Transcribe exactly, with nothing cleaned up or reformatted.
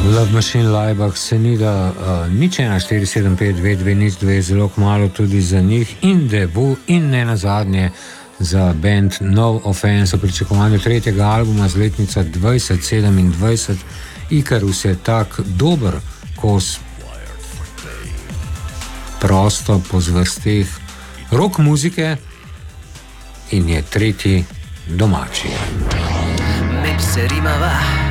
Love Machine Laibach se ni da uh, nič ena štiri sedem pet dve dve nič dve, zelo kmalo tudi za njih in debu in ne nazadnje za band No Offense v pričakovanju tretjega albuma z letnica dvajset sedemindvajset. Ikarus je tak dober kos prosto po zvrsteh rock muzike in je tretji domači. Mek se rimava